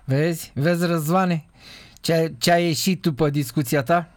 Vezi, Răzvane, ce a ieșit după discuția ta?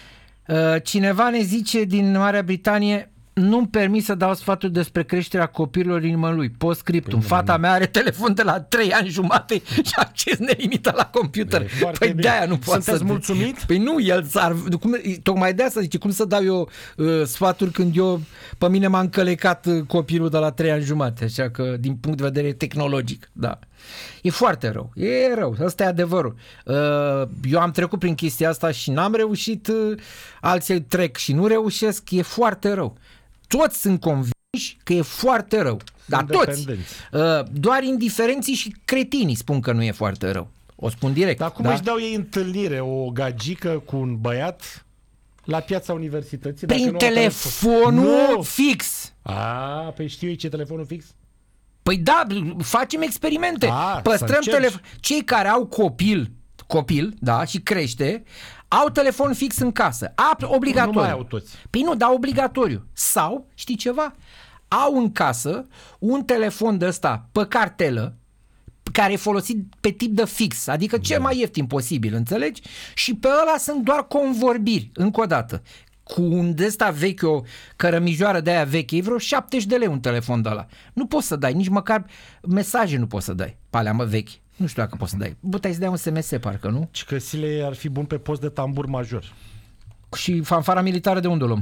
Cineva ne zice din Marea Britanie: nu-mi permis să dau sfaturi despre creșterea copilului în inimă lui. Postscriptum. Fata mea are telefon de la 3 ani jumate și acces nelimitat la computer. Păi de-aia nu poate. Sunteți mulțumit? Păi nu, tocmai de asta zice, cum să dau eu sfaturi când pe mine m-a încălecat copilul de la 3 ani jumate. Așa că, din punct de vedere tehnologic, da. E foarte rău. E rău. Ăsta e adevărul. Eu am trecut prin chestia asta și n-am reușit, alții trec și nu reușesc. E foarte rău. Toți sunt convinși că e foarte rău. Dar toți. Doar indiferenții și cretinii spun că nu e foarte rău. O spun direct. Dar cum își dau ei întâlnire, o gagică cu un băiat la Piața Universității? Prin telefonul fix. Păi știu ei ce telefonul fix? Păi da, facem experimente. Păstrăm telefon. Cei care au copil, da, și crește, au telefon fix în casă. Obligatoriu. Nu mai au toți. Păi nu, dar obligatoriu. Sau, știi ceva? Au în casă un telefon de ăsta pe cartelă, care e folosit pe tip de fix, adică cel mai ieftin posibil, înțelegi? Și pe ăla sunt doar convorbiri, încă o dată. Cu un de ăsta vechi, o cărămijoară de aia veche, e vreo 70 de lei un telefon de ăla. Nu poți să dai, nici măcar mesaje nu poți să dai pe alea, vechi. Nu știu dacă poți să dai. Puteai să dai un SMS, parcă, nu? Și că Sile ar fi bun pe post de tambur major. Și fanfara militară de unde o luăm?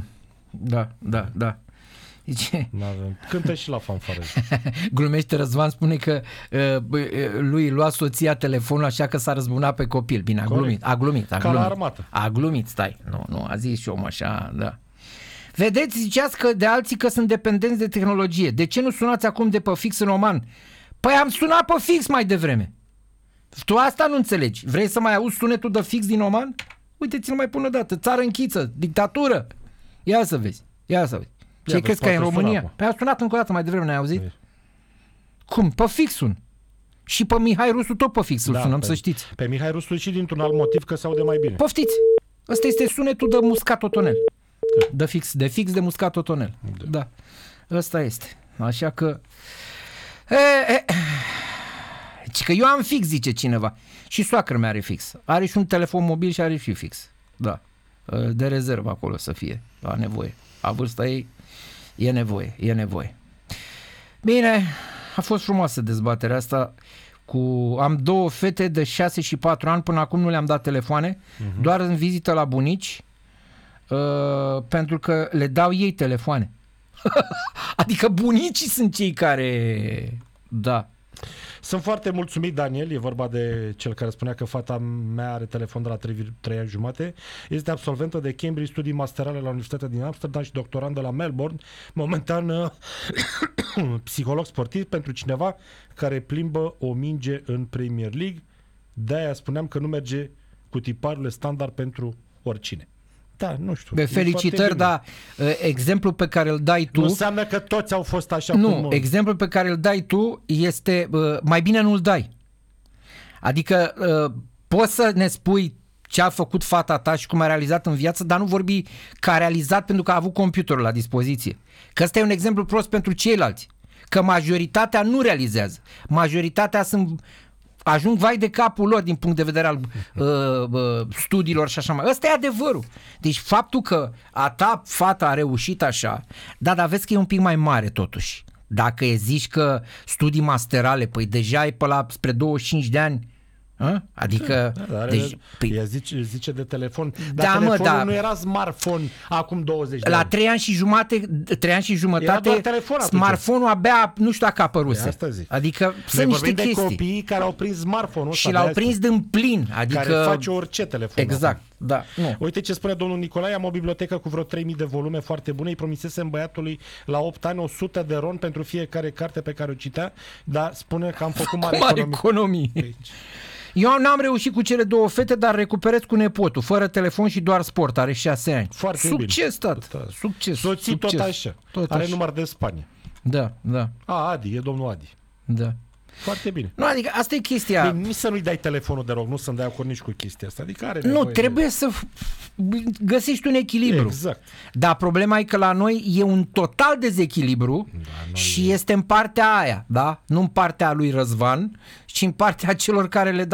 Da. Zice... Cântă și la fanfară. Glumește Răzvan, spune că lui lua soția telefonul așa că s-a răzbunat pe copil. Bine, a glumit. Ca la armată. A glumit, stai. Nu, a zis și omul așa, da. Vedeți, ziceați că de alții că sunt dependenți de tehnologie. De ce nu sunați acum de pe fix în Oman? Păi am sunat pe fix mai devreme. Tu asta nu înțelegi. Vrei să mai auzi sunetul de fix din Oman? Uite, ți-l mai pun o dată. Țară închiță, dictatură. Ia să vezi. Ce crezi că e în România? Păi a sunat încă o dată mai devreme, n-ai auzit? Cum? Pe fixul. Și pe Mihai Rusu tot pe fix îl sunăm, să știți. Pe Mihai Rusu și dintr-un alt motiv, că se aude mai bine. Poftiți! Ăsta este sunetul de muscat-otonel. De fix de muscat-otonel. Da. Ăsta este. Așa că... Că eu am fix, zice cineva. Și soacră mea are fix. Are și un telefon mobil și are și fix. Da. De rezervă acolo să fie. La nevoie. La vârsta ei e nevoie. Bine, a fost frumoasă dezbaterea asta. Am 2 fete de 6 și 4 ani, până acum nu le-am dat telefoane, doar în vizită la bunici, pentru că le dau ei telefoane. Adică bunicii sunt cei care... Da. Sunt foarte mulțumit, Daniel, e vorba de cel care spunea că fata mea are telefon de la 3 ani jumate, este absolventă de Cambridge, studii masterale la Universitatea din Amsterdam și doctorandă la Melbourne, momentan psiholog sportiv pentru cineva care plimbă o minge în Premier League, de-aia spuneam că nu merge cu tiparurile standard pentru oricine. Da, nu știu. Felicitări, dar exemplul pe care îl dai tu... Nu înseamnă că toți au fost așa. Nu, exemplul pe care îl dai tu este... mai bine nu-l dai. Adică poți să ne spui ce a făcut fata ta și cum a realizat în viață, dar nu vorbi că a realizat pentru că a avut computerul la dispoziție. Că ăsta e un exemplu prost pentru ceilalți. Că majoritatea nu realizează. Majoritatea ajung vai de capul lor din punct de vedere al studiilor și așa mai. Ăsta e adevărul. Deci faptul că a ta fata a reușit așa, dar vezi că e un pic mai mare totuși. Dacă zici că studii masterale, păi deja e pe la spre 25 de ani. Adică zice de telefon. Dar telefonul nu era smartphone acum 20 de ani. La 3 ani și jumătate smartphone-ul abia nu știu dacă a apăruse. Adică sunt niște chestii. De copii care au prins smartphone-ul și l-au prins din plin, adică care face orice telefon. Exact. Da. Nu. Uite ce spune domnul Nicolae, am o bibliotecă cu vreo 3000 de volume foarte bune, îi promisesem băiatului la 8 ani 100 de ron pentru fiecare carte pe care o citea, dar spune că am făcut mare economie. Eu n-am reușit cu cele 2 fete, dar recuperez cu nepotul, fără telefon și doar sport, are 6 ani. Foarte succes, bine. Succes. Soții tot așa. Are număr de Spania. Da. Adi, e domnul Adi. Da. Foarte bine. Nu, adică asta e chestia. Nici să nu-i dai telefonul, de rog, nu să-mi dai acord nici cu chestia asta. Adică are nu, trebuie să găsești un echilibru. Exact. Dar problema e că la noi e un total dezechilibru și este în partea aia, da? Nu în partea lui Răzvan, ci în partea celor care le dau